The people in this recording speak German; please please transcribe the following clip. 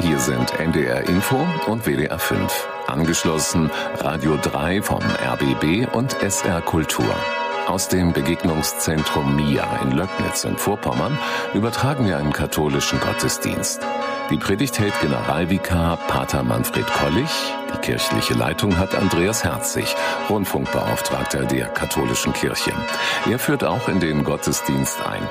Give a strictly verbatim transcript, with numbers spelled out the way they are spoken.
Hier sind N D R Info und W D R fünf. Angeschlossen Radio drei vom R B B und S R Kultur. Aus dem Begegnungszentrum Mia in Löcknitz in Vorpommern übertragen wir einen katholischen Gottesdienst. Die Predigt hält Generalvikar Pater Manfred Kollich. Die kirchliche Leitung hat Andreas Herzig, Rundfunkbeauftragter der katholischen Kirche. Er führt auch in den Gottesdienst ein.